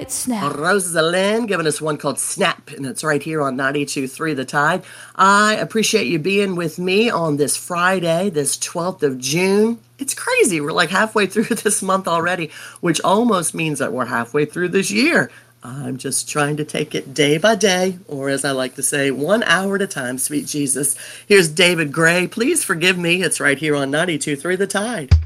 right, Snap. Rosa Lynn giving us one called Snap, and it's right here on 92.3 The Tide. I appreciate you being with me on this Friday, this 12th of June. It's crazy. We're like halfway through this month already, which almost means that we're halfway through this year. I'm just trying to take it day by day, or as I like to say, 1 hour at a time, sweet Jesus. Here's David Gray. Please forgive me. It's right here on 92.3 The Tide.